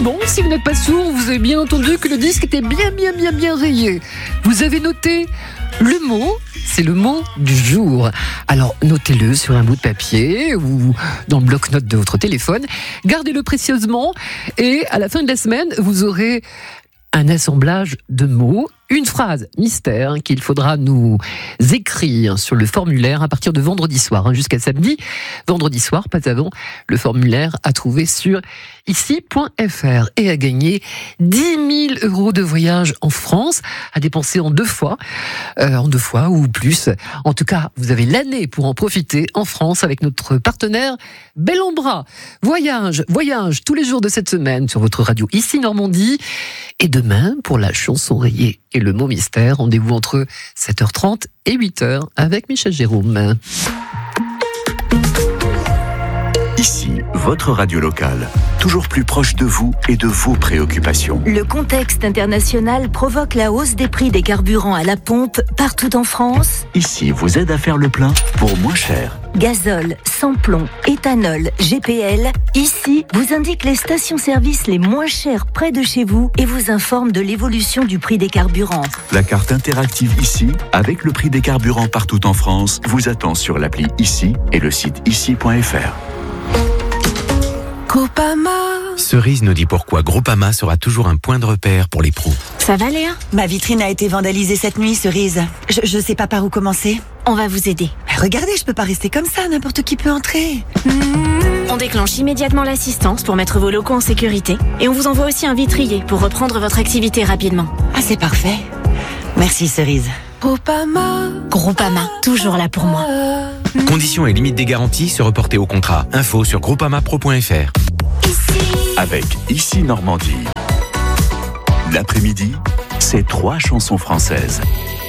Bon, si vous n'êtes pas sourd, vous avez bien entendu que le disque était bien rayé. Vous avez noté le mot, c'est le mot du jour. Alors, notez-le sur un bout de papier ou dans le bloc-notes de votre téléphone. Gardez-le précieusement et à la fin de la semaine, vous aurez un assemblage de mots, une phrase mystère qu'il faudra nous écrire sur le formulaire à partir de vendredi soir, jusqu'à samedi. Vendredi soir, pas avant, le formulaire à trouver sur ici.fr et à gagner 10 000 € de voyage en France, à dépenser en deux fois ou plus. En tout cas, vous avez l'année pour en profiter en France avec notre partenaire Bel en Bras. Voyage tous les jours de cette semaine sur votre radio Ici Normandie. Et demain, pour la chanson rayée et le mot mystère, rendez-vous entre 7h30 et 8h avec Michel Jérôme. Ici, votre radio locale, toujours plus proche de vous et de vos préoccupations. Le contexte international provoque la hausse des prix des carburants à la pompe partout en France. Ici vous aide à faire le plein pour moins cher. Gazole, sans-plomb, éthanol, GPL. Ici, vous indique les stations-service les moins chères près de chez vous et vous informe de l'évolution du prix des carburants. La carte interactive Ici, avec le prix des carburants partout en France, vous attend sur l'appli Ici et le site ici.fr. Groupama. Cerise nous dit pourquoi Groupama sera toujours un point de repère pour les pros. Ça va, Léa? Ma vitrine a été vandalisée cette nuit, Cerise. Je sais pas par où commencer. On va vous aider. Regardez, je peux pas rester comme ça, n'importe qui peut entrer. On déclenche immédiatement l'assistance pour mettre vos locaux en sécurité et on vous envoie aussi un vitrier pour reprendre votre activité rapidement. Ah, c'est parfait. Merci, Cerise. Groupama, toujours là pour moi. Conditions et limites des garanties se reporter au contrat. Info sur groupamapro.fr. Avec Ici Normandie. L'après-midi, c'est 3 chansons françaises.